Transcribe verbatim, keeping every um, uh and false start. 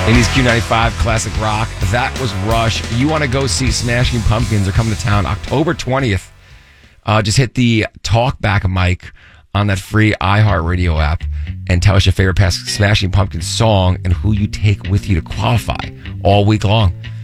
eighties Q ninety-five classic rock. That was Rush. You want to go see Smashing Pumpkins? They're coming to town October twentieth. Uh, just hit the talkback mic on that free iHeartRadio app and tell us your favorite past Smashing Pumpkins song and who you take with you to qualify all week long.